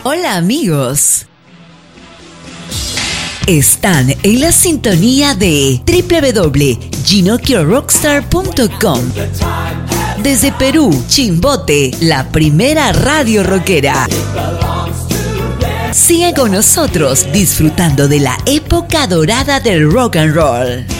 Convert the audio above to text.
Hola amigos. Están en la sintonía de www.ginocchiorockstar.com. Desde Perú, Chimbote, la primera radio rockera. Sigan con nosotros disfrutando de la época dorada del rock and roll.